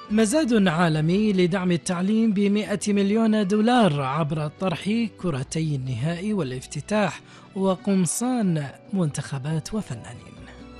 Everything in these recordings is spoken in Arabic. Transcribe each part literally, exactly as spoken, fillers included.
مزاد عالمي لدعم التعليم بمئة مليون دولار عبر طرح كرتي النهائي والافتتاح وقمصان منتخبات وفنانين.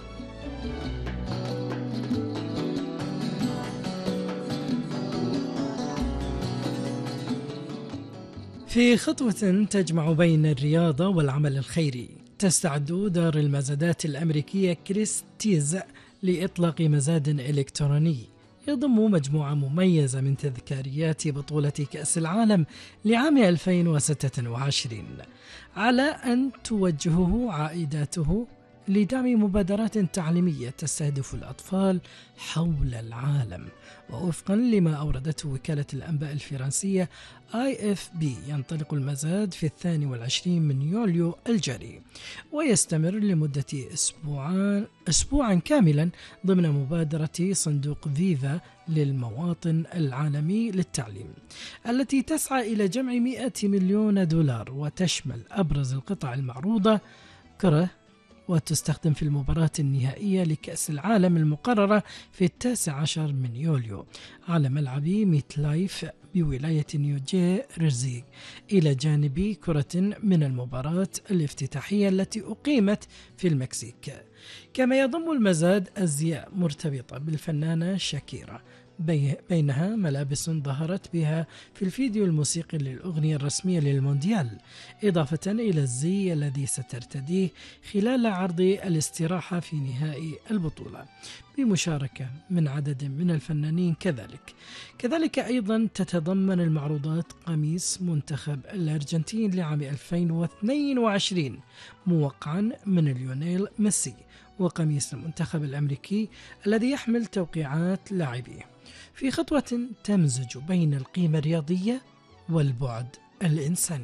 في خطوة تجمع بين الرياضة والعمل الخيري، تستعد دار المزادات الأمريكية كريستيز لإطلاق مزاد إلكتروني يضم مجموعة مميزة من تذكاريات بطولة كأس العالم لعام ألفين وستة وعشرين، على أن توجهه عائداته لدعم مبادرات تعليمية تستهدف الأطفال حول العالم. ووفقا لما أوردته وكالة الأنباء الفرنسية آي إف بي، ينطلق المزاد في الثاني والعشرين من يوليو الجاري، ويستمر لمدة أسبوعان أسبوعا كاملا ضمن مبادرة صندوق فيفا للمواطن العالمي للتعليم، التي تسعى إلى جمع مئة مليون دولار، وتشمل أبرز القطع المعروضة كرة، وتستخدم في المباراة النهائية لكأس العالم المقررة في التاسع عشر من يوليو على ملعب ميت لايف بولاية نيوجيرسي، إلى جانب كرة من المباراة الافتتاحية التي أقيمت في المكسيك. كما يضم المزاد أزياء مرتبطة بالفنانة شاكيرا، بينها ملابس ظهرت بها في الفيديو الموسيقي للأغنية الرسمية للمونديال، إضافة إلى الزي الذي سترتديه خلال عرض الاستراحة في نهائي البطولة، بمشاركة من عدد من الفنانين. كذلك كذلك أيضا تتضمن المعروضات قميص منتخب الأرجنتين لعام ألفين واثنين وعشرين موقعا من ليونيل ميسي، وقميص المنتخب الأمريكي الذي يحمل توقيعات لاعبيه، في خطوة تمزج بين القيمة الرياضية والبعد الإنساني.